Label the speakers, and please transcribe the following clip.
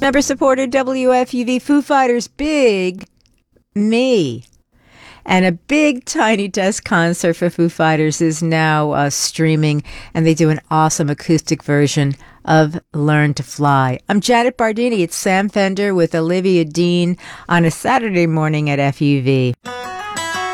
Speaker 1: Member supported WFUV Foo Fighters Big Me. And a big Tiny Desk concert for Foo Fighters is now streaming, and they do an awesome acoustic version of Learn to Fly. I'm Janet Bardini. It's Sam Fender with Olivia Dean on a Saturday morning at FUV.